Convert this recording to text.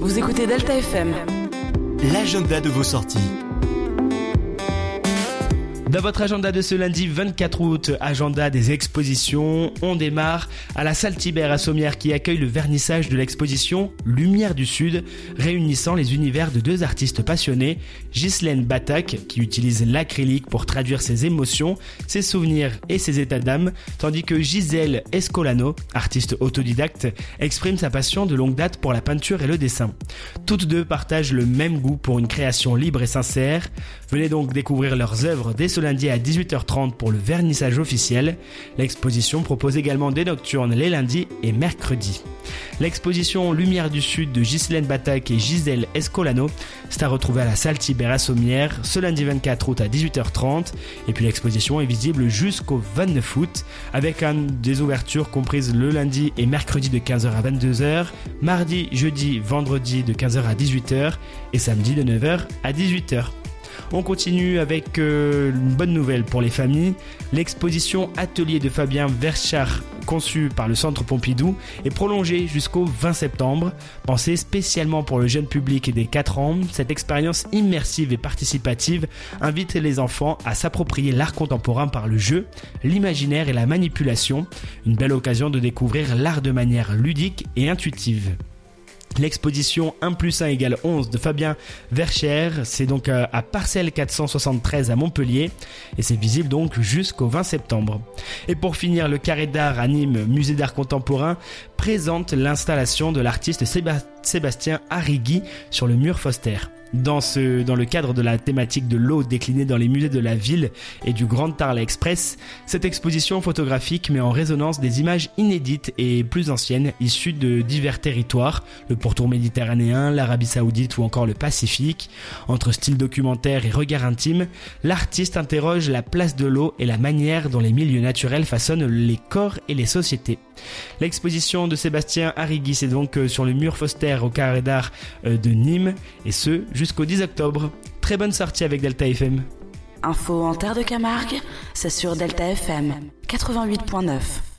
Vous écoutez Delta FM. L'agenda de vos sorties. Dans votre agenda de ce lundi 24 août, agenda des expositions, on démarre à la salle Tibère à Sommières qui accueille le vernissage de l'exposition Lumière du Sud, réunissant les univers de deux artistes passionnés, Ghislaine Batak qui utilise l'acrylique pour traduire ses émotions, ses souvenirs et ses états d'âme, tandis que Gisèle Escolano, artiste autodidacte, exprime sa passion de longue date pour la peinture et le dessin. Toutes deux partagent le même goût pour une création libre et sincère. Venez donc découvrir leurs œuvres dès ce lundi à 18h30 pour le vernissage officiel. L'exposition propose également des nocturnes les lundis et mercredis. L'exposition Lumière du Sud de Ghislaine Batak et Gisèle Escolano, c'est à retrouver à la salle Tibère à Sommières ce lundi 24 août à 18h30. Et puis l'exposition est visible jusqu'au 29 août avec des ouvertures comprises le lundi et mercredi de 15h à 22h, mardi, jeudi, vendredi de 15h à 18h et samedi de 9h à 18h. On continue avec une bonne nouvelle pour les familles. L'exposition Atelier de Fabien Verchard, conçue par le Centre Pompidou, est prolongée jusqu'au 20 septembre. Pensée spécialement pour le jeune public des 4 ans, cette expérience immersive et participative invite les enfants à s'approprier l'art contemporain par le jeu, l'imaginaire et la manipulation. Une belle occasion de découvrir l'art de manière ludique et intuitive. L'exposition 1 + 1 = 11 de Fabien Verchères, c'est donc à Parcelle 473 à Montpellier et c'est visible donc jusqu'au 20 septembre. Et pour finir, le Carré d'Art à Nîmes, musée d'art contemporain, présente l'installation de l'artiste Sébastien Arrigui sur le mur Foster. Dans le cadre de la thématique de l'eau déclinée dans les musées de la ville et du Grand Arles Express, cette exposition photographique met en résonance des images inédites et plus anciennes issues de divers territoires, le pourtour méditerranéen, l'Arabie Saoudite ou encore le Pacifique. Entre style documentaire et regard intime, l'artiste interroge la place de l'eau et la manière dont les milieux naturels façonnent les corps et les sociétés. L'exposition de Sébastien Arrigui, c'est donc sur le mur Foster au Carré d'Art de Nîmes et ce jusqu'au 10 octobre. Très bonne sortie avec Delta FM. Info en Terre de Camargue, c'est sur Delta FM 88.9.